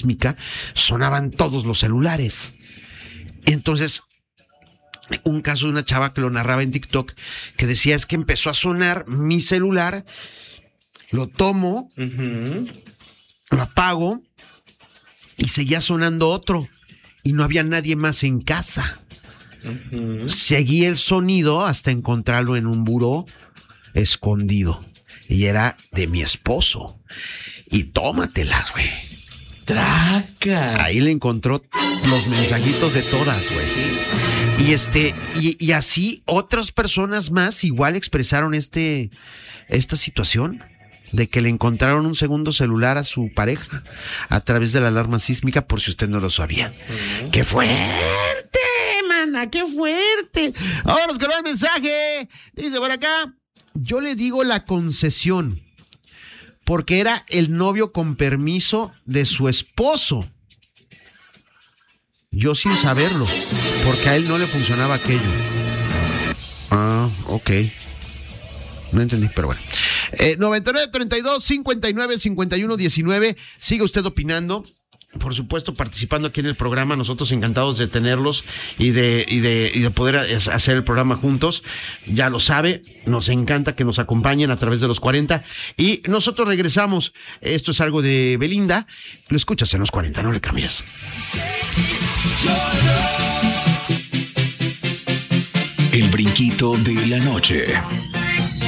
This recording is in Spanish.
sísmica, sonaban todos los celulares. Entonces, un caso de una chava que lo narraba en TikTok, que decía, es que empezó a sonar mi celular, lo tomo, lo apago y seguía sonando otro y no había nadie más en casa. Seguí el sonido hasta encontrarlo en un buró escondido y era de mi esposo. Y tómatelas, güey. Traca. Ahí le encontró los mensajitos de todas, güey. Y así otras personas más igual expresaron esta situación de que le encontraron un segundo celular a su pareja a través de la alarma sísmica, por si usted no lo sabía. ¡Qué fuerte, mana! ¡Qué fuerte! Vámonos con el mensaje. Dice por acá, yo le digo la concesión, porque era el novio con permiso de su esposo. Yo sin saberlo, porque a él no le funcionaba aquello. Ah, ok. No entendí, pero bueno. 9932-5951-19. Sigue usted opinando. Por supuesto, participando aquí en el programa. Nosotros encantados de tenerlos y de poder hacer el programa juntos. Ya lo sabe, nos encanta que nos acompañen a través de los 40. Y nosotros regresamos. Esto es algo de Belinda. Lo escuchas en los 40, no le cambies. El brinquito de la noche.